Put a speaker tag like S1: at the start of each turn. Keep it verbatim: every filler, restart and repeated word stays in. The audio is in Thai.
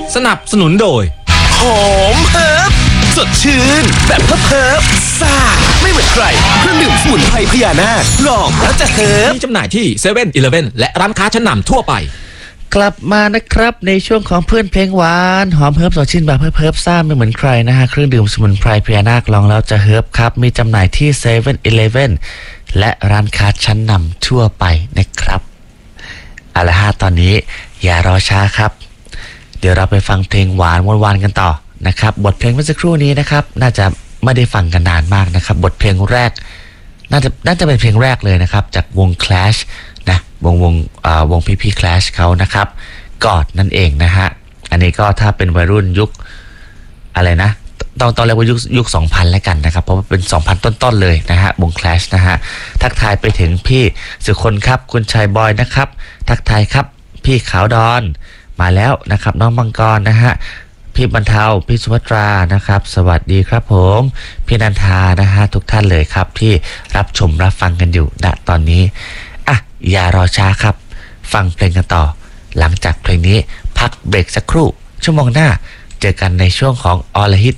S1: สนับสนุนโดย
S2: หอมเฮิร์บสดชื่นแบบเฮิร์บซ่าไม่เหมือนใครเครื่องดื่มสมุนไพรพญานาคลองแล้วจะเฮิร์บ
S1: มีจำหน่ายที่เซเว่นอีเลฟเว่นและร้านค้าชั้นนำทั่วไป
S3: กลับมานะครับในช่วงของเพื่อนเพลงหวานหอมเฮิร์บสดชื่นแบบเฮิร์บเฮิร์บซ่าไม่เหมือนใครนะฮะเครื่องดื่มสมุนไพรพญานาคลองแล้วจะเฮิร์บครับมีจำหน่ายที่เซเว่นอีเลฟเว่นและร้านค้าชั้นนำทั่วไปนะครับเอาละฮะตอนนี้อย่ารอช้าครับเดี๋ยวเราไปฟังเพลงหวานวานๆกันต่อนะครับบทเพลงเมื่อสักครู่นี้นะครับน่าจะไม่ได้ฟังกันนานมากนะครับบทเพลงแรกน่าจะน่าจะเป็นเพลงแรกเลยนะครับจากวง Clash นะวงวงอ่าวงพี่พี่ Clash เขานะครับกอดนั่นเองนะฮะอันนี้ก็ถ้าเป็นวัยรุ่นยุคอะไรนะต้องต้องเรียกว่ายุคยุค สองพัน แล้วกันนะครับเพราะว่าเป็น สองพัน ต้นๆเลยนะฮะวง Clash นะฮะทักทายไปถึงพี่สุคนครับคุณชายบอยนะครับทักทายครับพี่ขาวดอนมาแล้วนะครับน้องมังกรนะฮะพี่บรรเทาพี่สุภัตรานะครับสวัสดีครับผมพี่นันทานะฮะทุกท่านเลยครับที่รับชมรับฟังกันอยู่ณตอนนี้อ่ะอย่ารอช้าครับฟังเพลงกันต่อหลังจากเพลงนี้พักเบรกสักครู่ชั่วโมงหน้าเจอกันในช่วงของออลฮิต